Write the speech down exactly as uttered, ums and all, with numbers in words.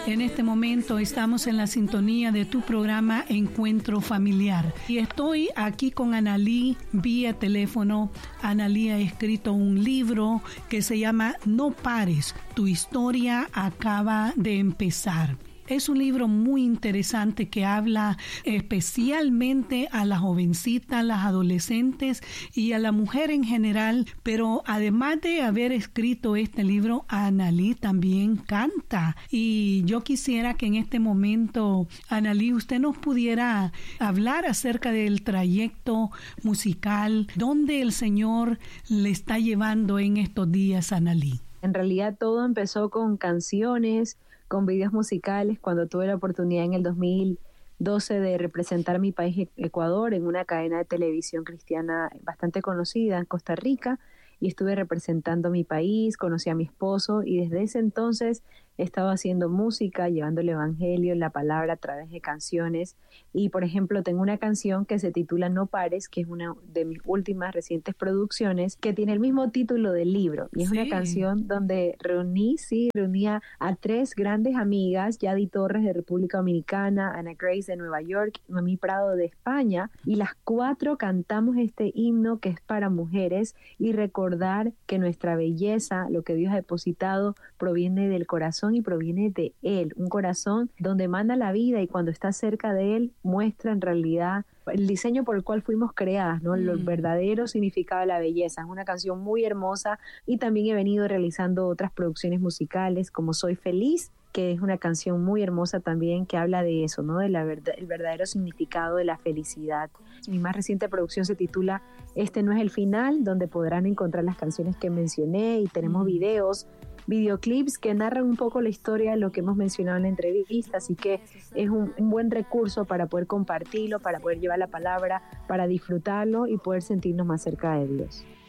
En este momento estamos en la sintonía de tu programa Encuentro Familiar y estoy aquí con Analí vía teléfono. Analí ha escrito un libro que se llama No pares, tu historia acaba de empezar. Es un libro muy interesante que habla especialmente a las jovencitas, las adolescentes y a la mujer en general, pero además de haber escrito este libro, Analí también canta. Y yo quisiera que en este momento, Analí, usted nos pudiera hablar acerca del trayecto musical, donde el Señor le está llevando en estos días, Analí. En realidad todo empezó con canciones, con videos musicales, cuando tuve la oportunidad en el dos mil doce de representar mi país, Ecuador, en una cadena de televisión cristiana bastante conocida en Costa Rica, y estuve representando mi país, conocí a mi esposo, y desde ese entonces he estado haciendo música, llevando el evangelio, la palabra a través de canciones. Y por ejemplo, tengo una canción que se titula No pares, que es una de mis últimas recientes producciones, que tiene el mismo título del libro. Y es sí. una canción donde reuní, sí, reunía a tres grandes amigas, Yadi Torres de República Dominicana, Ana Grace de Nueva York, Noemí Prado de España, y las cuatro cantamos este himno que es para mujeres y recordar que nuestra belleza, lo que Dios ha depositado, proviene del corazón y proviene de Él, un corazón donde emana la vida, y cuando está cerca de Él muestra en realidad el diseño por el cual fuimos creadas, ¿no? Mm. El verdadero significado de la belleza. Es una canción muy hermosa, y también he venido realizando otras producciones musicales como Soy Feliz, que es una canción muy hermosa también que habla de eso, ¿no? De la verdad, el verdadero significado de la felicidad. Mi más reciente producción se titula Este no es el final, donde podrán encontrar las canciones que mencioné, y tenemos mm. videos, videoclips que narran un poco la historia de lo que hemos mencionado en la entrevista, así que es un, un buen recurso para poder compartirlo, para poder llevar la palabra, para disfrutarlo y poder sentirnos más cerca de Dios.